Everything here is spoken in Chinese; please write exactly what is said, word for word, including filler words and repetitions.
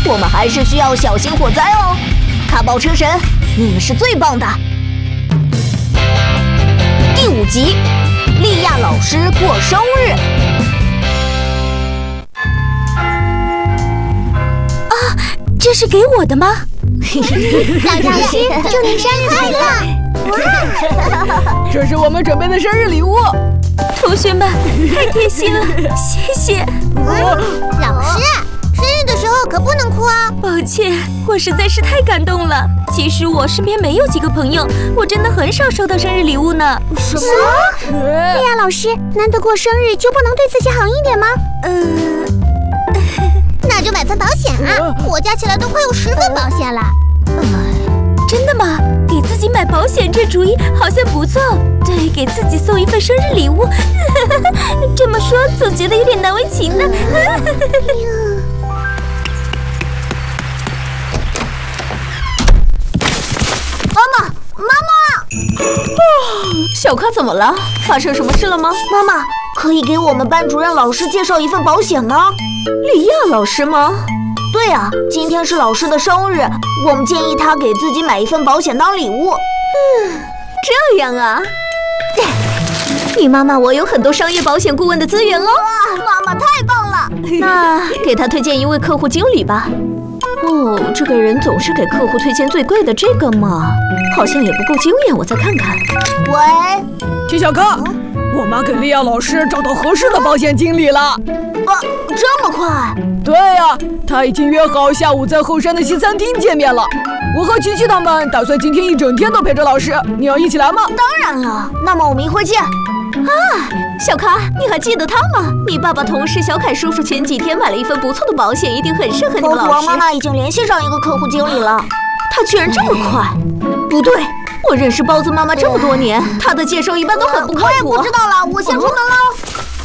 我们还是需要小心火灾哦。卡宝车神，你们是最棒的。第五集，莉亚老师过生日。 啊，这是给我的吗？ 老师，祝您生日快乐！ 哇，这是我们准备的生日礼物。 同学们，太贴心了，谢谢。 老师，生日的时候可不能哭啊！ 抱歉，我实在是太感动了。其实我身边没有几个朋友，我真的很少收到生日礼物呢。 什么？莉亚老师，难得过生日就不能对自己好一点吗？ 呃， 那就买份保险啊！我加起来都快有十份保险了。 真的吗？给自己买保险这主意好像不错。对，给自己送一份生日礼物，这么说总觉得有点难为情呢。 妈妈，妈妈！哦，小咖怎么了？发生什么事了吗？妈妈，可以给我们班主任老师介绍一份保险吗？莉亚老师吗？对啊，今天是老师的生日，我们建议他给自己买一份保险当礼物。嗯，这样啊。你妈妈我有很多商业保险顾问的资源喽。哇，妈妈太棒了！那给他推荐一位客户经理吧。哦，这个人总是给客户推荐最贵的这个嘛，好像也不够经验，我再看看。喂， 齐小咖，我妈给莉亚老师找到合适的保险经理了。 啊，这么快？ 对呀、啊，她已经约好下午在后山的西餐厅见面了。我和琪琪他们打算今天一整天都陪着老师，你要一起来吗？ 当然了，那么我们一会儿见。啊，小咖，你还记得他吗？你爸爸同事小凯叔叔前几天买了一份不错的保险，一定很适合你们老师。王妈妈已经联系上一个客户经理了，他居然这么快？不对，我认识包子妈妈这么多年，她的介绍一般都很不靠谱。我也不知道了，我先出门了。